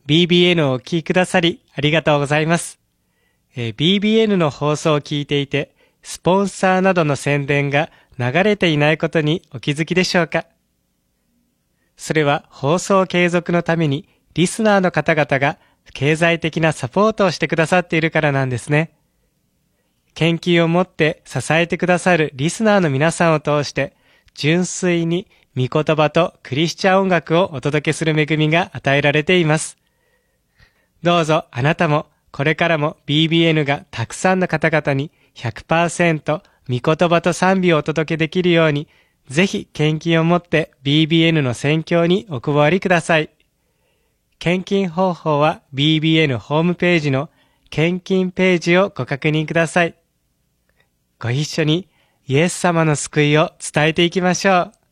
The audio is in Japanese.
BBN をお聞きくださりありがとうございます。BBN の放送を聞いていて、スポンサーなどの宣伝が流れていないことにお気づきでしょうか？それは放送継続のためにリスナーの方々が経済的なサポートをしてくださっているからなんですね。献金を持って支えてくださるリスナーの皆さんを通して、純粋に御言葉とクリスチャン音楽をお届けする恵みが与えられています。どうぞあなたもこれからも BBN がたくさんの方々に 100% 御言葉と賛美をお届けできるように、ぜひ献金を持って BBN の宣教にお配りください。献金方法は BBN ホームページの献金ページをご確認ください。ご一緒にイエス様の救いを伝えていきましょう。